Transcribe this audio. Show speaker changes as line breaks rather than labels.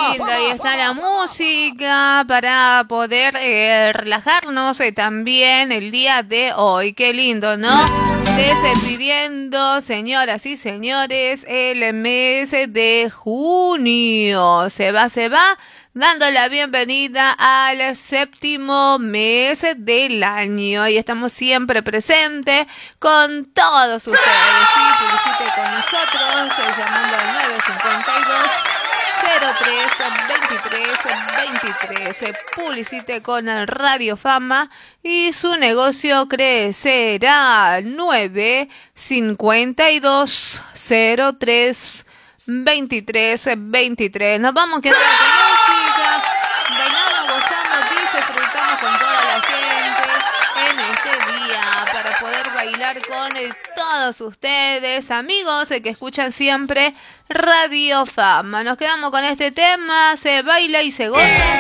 lindo, ahí está la música para poder relajarnos también el día de hoy. Qué lindo, ¿no? Despidiendo, señoras y señores, el mes de junio. Se va, dando la bienvenida al séptimo mes del año. Y estamos siempre presentes con todos ustedes. Sí, publicite con nosotros, llamando al 952 032323. Publicite con el Radio Fama y su negocio crecerá. 952 032323. Nos vamos quedando con música, bailamos, gozando, disfrutamos con toda la gente en este día para poder bailar con todos ustedes, amigos que escuchan siempre Radio Fama. Nos quedamos con este tema, se baila y se goza.